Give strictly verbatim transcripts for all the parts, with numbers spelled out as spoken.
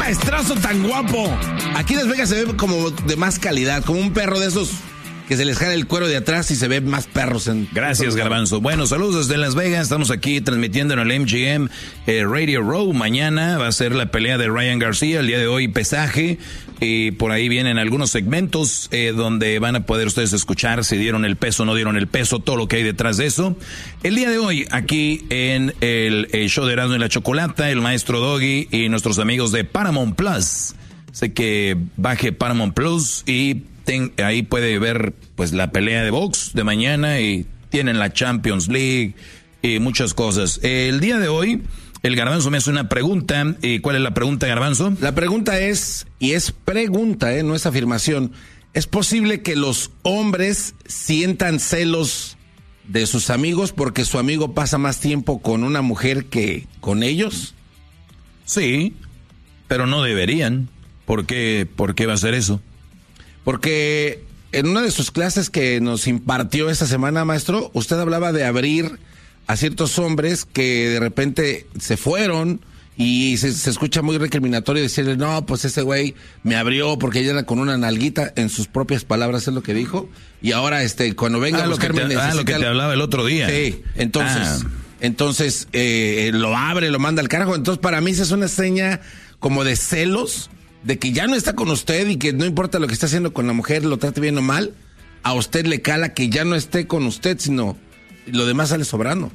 maestrazo tan guapo! Aquí en Las Vegas se ve como de más calidad, como un perro de esos que se les jala el cuero de atrás y se ve más perros en... Gracias, Garbanzo. Bueno, saludos desde Las Vegas. Estamos aquí transmitiendo en el M G M eh, Radio Row. Mañana va a ser la pelea de Ryan García. El día de hoy, pesaje. Y por ahí vienen algunos segmentos eh, donde van a poder ustedes escuchar si dieron el peso o no dieron el peso, todo lo que hay detrás de eso. El día de hoy, aquí en el, el show de Erasmo y la Chocolata, el maestro Doggy y nuestros amigos de Paramount Plus. Sé que baje Paramount Plus y ten, ahí puede ver pues la pelea de box de mañana y tienen la Champions League y muchas cosas. El día de hoy, el Garbanzo me hace una pregunta. ¿Y cuál es la pregunta, Garbanzo? La pregunta es, y es pregunta, ¿eh? No es afirmación. ¿Es posible que los hombres sientan celos de sus amigos porque su amigo pasa más tiempo con una mujer que con ellos? Sí, pero no deberían. ¿Por qué, por qué va a ser eso? Porque en una de sus clases que nos impartió esta semana, maestro, usted hablaba de abrir a ciertos hombres que de repente se fueron y se, se escucha muy recriminatorio decirle, no, pues ese güey me abrió porque ella era con una nalguita, en sus propias palabras es lo que dijo, y ahora este cuando venga ah, lo, que te, ah, lo que te hablaba el otro día. Sí, entonces, ah. entonces eh, lo abre, lo manda al carajo. Entonces para mí esa es una seña como de celos, de que ya no está con usted y que no importa lo que está haciendo con la mujer, lo trate bien o mal, a usted le cala que ya no esté con usted, sino lo demás sale sobrando.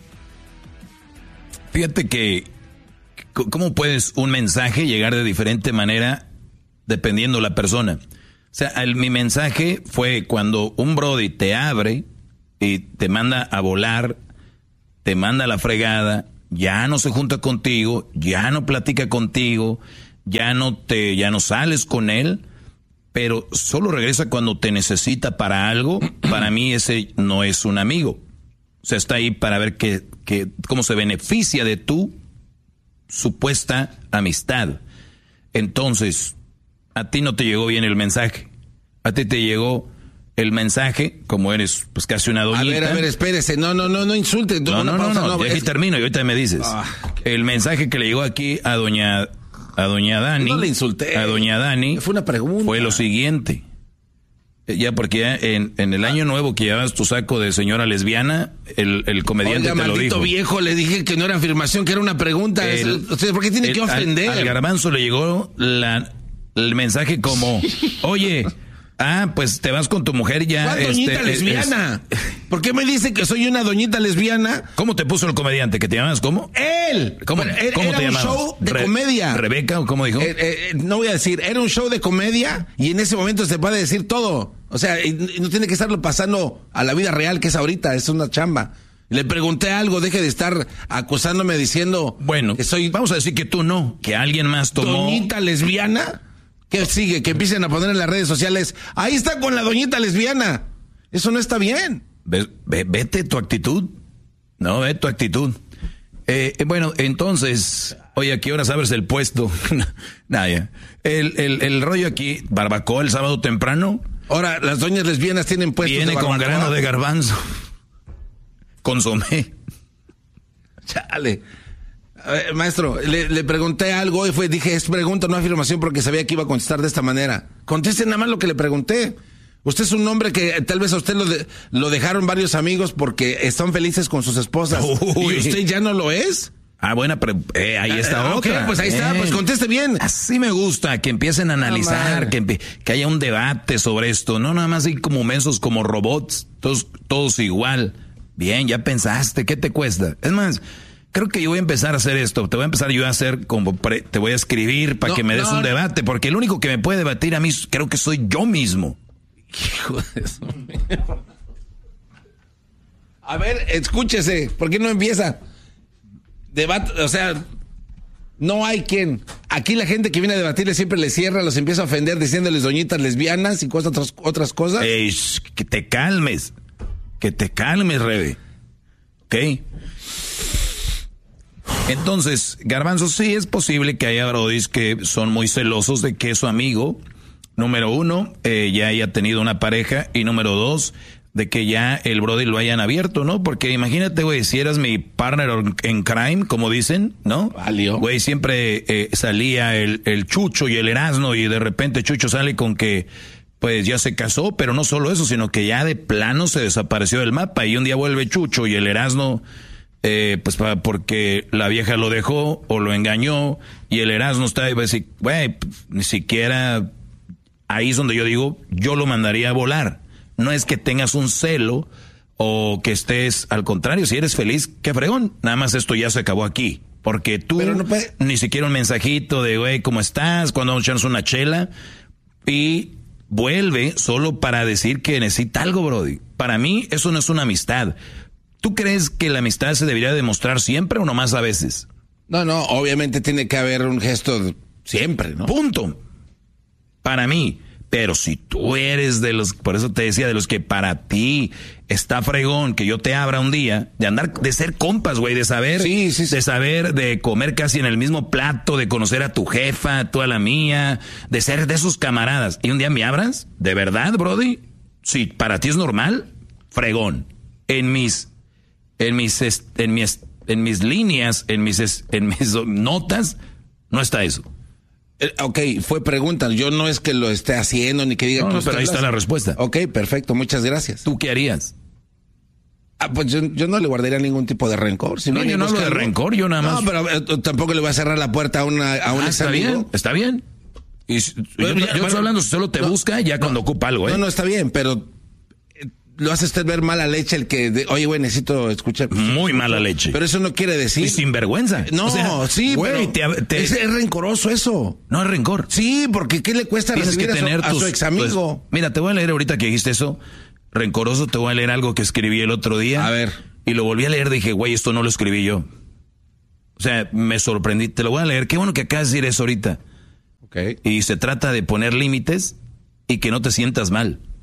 Fíjate que, ¿cómo puedes un mensaje llegar de diferente manera dependiendo la persona? O sea, el, mi mensaje fue cuando un brody te abre y te manda a volar, te manda a la fregada, ya no se junta contigo, ya no platica contigo, ya no te, ya no sales con él, pero solo regresa cuando te necesita para algo. Para mí ese no es un amigo. O sea, está ahí para ver que, que, cómo se beneficia de tu supuesta amistad. Entonces, a ti no te llegó bien el mensaje. A ti te llegó el mensaje, como eres pues casi una doñita. A ver, a ver, espérese. No, no, no, no insulte. No, no, no, no, no. Ya aquí termino y ahorita me dices. Ah, el mensaje que le llegó aquí a doña, a doña Dani. No le insulté. A doña Dani. Fue una pregunta. Fue lo siguiente. Ya, porque ya en, en el año nuevo que llevabas tu saco de señora lesbiana, el, el comediante Oiga, te lo dijo. Maldito viejo, le dije que no era afirmación, que era una pregunta. El, o sea, ¿por qué tiene el, que ofender? Al, al Garbanzo le llegó la, el mensaje como, oye, ah, pues te vas con tu mujer ya. ¿Cuál doñita este, lesbiana? Es, ¿por qué me dice que soy una doñita lesbiana? ¿Cómo te puso el comediante? ¿Que te llamas cómo? Él. ¿Cómo, era, ¿cómo era te un llamabas? show de Re, comedia. ¿Rebeca o cómo dijo? Eh, eh, no voy a decir, era un show de comedia y en ese momento se puede decir todo. O sea, no tiene que estarlo pasando a la vida real que es ahorita, es una chamba. Le pregunté algo, deje de estar acusándome diciendo... Bueno, que soy... vamos a decir que tú no, que alguien más tomó... ¿Doñita lesbiana? ¿Qué sigue? Que empiecen a poner en las redes sociales, ahí está con la doñita lesbiana. Eso no está bien. Ve, ve, vete tu actitud. No, ve tu actitud. Eh, bueno, entonces, oye, ¿a qué horas abres el puesto? Nada, ya. El, el, el rollo aquí, barbacoa el sábado temprano. Ahora, las doñas lesbianas tienen puestos Viene de barbacoa. con grano de garbanzo. Consomé. Chale. A ver, maestro, le, le pregunté algo y fue, dije, es pregunta, no afirmación, porque sabía que iba a contestar de esta manera. Conteste nada más lo que le pregunté. Usted es un hombre que tal vez a usted lo, de, lo dejaron varios amigos porque están felices con sus esposas. Uy. ¿Y usted ya no lo es? Ah, bueno, pero eh, ahí está ah, otra. Okay, pues ahí eh. está, pues conteste bien. Así me gusta, que empiecen a analizar, ah, que, que haya un debate sobre esto. No nada más así como mensos, como robots, todos, todos igual. Bien, ya pensaste, ¿qué te cuesta? Es más, creo que yo voy a empezar a hacer esto. Te voy a empezar yo a hacer como, pre, te voy a escribir para no, que me des no, un no. debate, porque el único que me puede debatir a mí creo que soy yo mismo. Hijo de eso. A ver, escúchese, ¿por qué no empieza? Debate, o sea, no hay quien. Aquí la gente que viene a debatirle siempre le cierra, los empieza a ofender diciéndoles doñitas lesbianas y cosas, otras, otras cosas. Ey, que te calmes, que te calmes, Rebe. ¿Ok? Entonces, Garbanzo, sí es posible que haya brodis que son muy celosos de que su amigo, número uno, eh, ya haya tenido una pareja, y número dos, de que ya el brody lo hayan abierto, ¿no? Porque imagínate, güey, si eras mi partner en crime, como dicen, ¿no? Valió. Güey, siempre eh, salía el, el Chucho y el Erasno y de repente Chucho sale con que pues ya se casó, pero no solo eso, sino que ya de plano se desapareció del mapa y un día vuelve Chucho y el Erasno, eh, pues para, porque la vieja lo dejó o lo engañó y el Erasno está y va a decir, güey, ni siquiera ahí es donde yo digo, yo lo mandaría a volar. No es que tengas un celo o que estés, al contrario, si eres feliz, qué fregón. Nada más esto ya se acabó aquí. Porque tú, no puede... ni siquiera un mensajito de, güey, ¿cómo estás? Cuando vamos a echarnos una chela. Y vuelve solo para decir que necesita algo, brody. Para mí, eso no es una amistad. ¿Tú crees que la amistad se debería demostrar siempre o nomás a veces? No, no, obviamente tiene que haber un gesto siempre, ¿no? Punto. Para mí. Pero si tú eres de los, por eso te decía, de los que para ti está fregón que yo te abra un día, de andar, de ser compas, güey, de saber, sí, sí, sí. de saber, de comer casi en el mismo plato, de conocer a tu jefa, tú a la mía, de ser de esos camaradas. Y un día me abras, de verdad, brody, si para ti es normal, fregón. En mis, en mis, en mis, en mis líneas, en mis, en mis notas, no está eso. Ok, fue pregunta. Yo no es que lo esté haciendo ni que diga no, que no, pero ahí está la respuesta. Ok, perfecto, muchas gracias. ¿Tú qué harías? Ah, pues yo, yo no le guardaría ningún tipo de rencor. Si no, yo no hablo de rencor, yo nada más. No, pero eh, tampoco le voy a cerrar la puerta a, una, a un ah, ex está amigo. Bien, está bien. Y pero, yo, ya, yo bueno, estoy hablando, solo te no, busca ya no, cuando ocupa algo, ¿eh? No, no, está bien, pero lo hace usted ver mala leche el que, de, oye, güey, necesito escuchar. Muy mala leche. Pero eso no quiere decir. Y sinvergüenza. No, o sea, sí, güey, pero te, te... Es, es rencoroso eso. No es rencor. Sí, porque ¿qué le cuesta Tienes recibir que tener a, su, tus, a su ex amigo? Pues, mira, te voy a leer ahorita que dijiste eso. Rencoroso, te voy a leer algo que escribí el otro día. A ver. Y lo volví a leer, dije, güey, esto no lo escribí yo. O sea, me sorprendí. Te lo voy a leer. Qué bueno que acabas de decir eso ahorita. Okay. Y se trata de poner límites y que no te sientas mal.